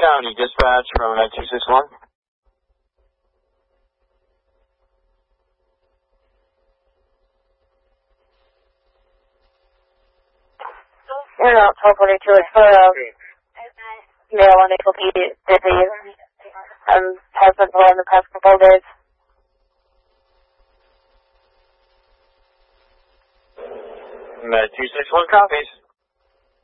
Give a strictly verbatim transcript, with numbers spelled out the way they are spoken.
County, dispatch from nine two six one. You're not twelve forty-two, it's for a male unable to be disease and has been for in the past couple of days. nine two six one copies.